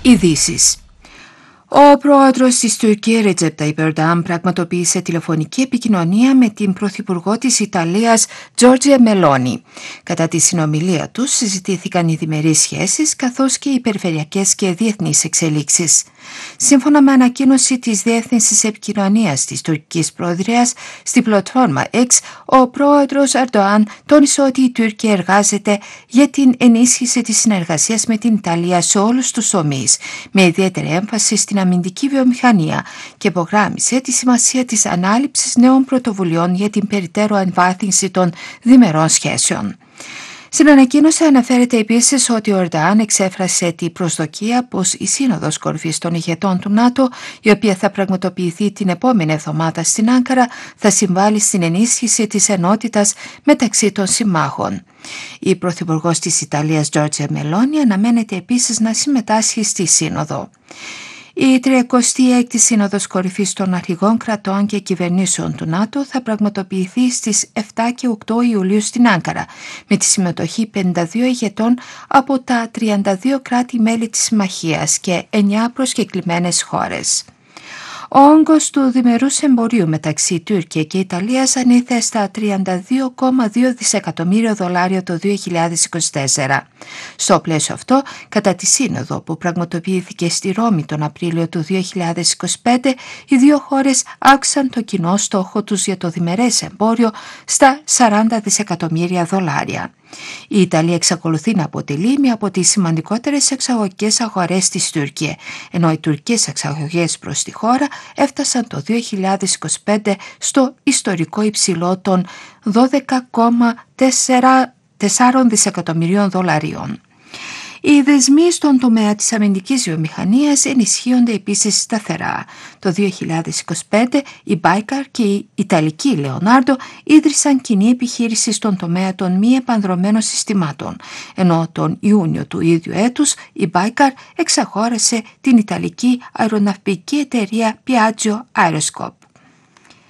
Ειδήσεις. Ο πρόεδρος της Τουρκίας, Ρετζέπ Ταϊπ Ερντογάν, πραγματοποίησε τηλεφωνική επικοινωνία με την πρωθυπουργό της Ιταλίας, Τζόρτζια Μελόνι. Κατά τη συνομιλία τους συζητήθηκαν οι διμερείς σχέσεις καθώς και οι περιφερειακές και διεθνείς εξελίξεις. Σύμφωνα με ανακοίνωση της Διεύθυνσης Επικοινωνίας της Τουρκικής Προεδρίας στη πλατφόρμα X, ο πρόεδρος Ερντογάν τόνισε ότι η Τουρκία εργάζεται για την ενίσχυση της συνεργασίας με την Ιταλία σε όλους τους τομείς, με ιδιαίτερη έμφαση στην αμυντική βιομηχανία, και υπογράμμισε τη σημασία της ανάληψης νέων πρωτοβουλειών για την περαιτέρω εμβάθυνση των διμερών σχέσεων. Στην ανακοίνωση αναφέρεται επίσης ότι ο Ερντογάν εξέφρασε την προσδοκία πως η Σύνοδος Κορυφής των Ηγετών του ΝΑΤΟ, η οποία θα πραγματοποιηθεί την επόμενη εβδομάδα στην Άγκαρα, θα συμβάλλει στην ενίσχυση της ενότητας μεταξύ των συμμάχων. Η πρωθυπουργός της Ιταλίας, Τζόρτζια Μελόνι, αναμένεται επίσης να συμμετάσχει στη Σύνοδο. Η 36η Σύνοδος Κορυφής των Αρχηγών Κρατών και Κυβερνήσεων του ΝΑΤΟ θα πραγματοποιηθεί στις 7 και 8 Ιουλίου στην Άγκαρα, με τη συμμετοχή 52 ηγετών από τα 32 κράτη-μέλη της Συμμαχίας και 9 προσκεκλημένες χώρες. Ο όγκος του διμερούς εμπορίου μεταξύ Τουρκία και Ιταλίας ανήλθε στα 32,2 δισεκατομμύρια δολάρια το 2024. Στο πλαίσιο αυτό, κατά τη σύνοδο που πραγματοποιήθηκε στη Ρώμη τον Απρίλιο του 2025, οι δύο χώρες αύξησαν το κοινό στόχο τους για το διμερές εμπόριο στα 40 δισεκατομμύρια δολάρια. Η Ιταλία εξακολουθεί να αποτελεί μία από τις σημαντικότερες εξαγωγικές αγορές της Τουρκία, ενώ οι τουρκικές εξαγωγές προς τη χώρα έφτασαν το 2025 στο ιστορικό υψηλό των 12,4 δισεκατομμυρίων δολαρίων. Οι δεσμοί στον τομέα της αμυντικής βιομηχανίας ενισχύονται επίσης σταθερά. Το 2025 η Baykar και η Ιταλική Leonardo ίδρυσαν κοινή επιχείρηση στον τομέα των μη επανδρωμένων συστημάτων, ενώ τον Ιούνιο του ίδιου έτους η Baykar εξαγόρασε την Ιταλική αεροναυπηγική εταιρεία Piaggio Aeroscope.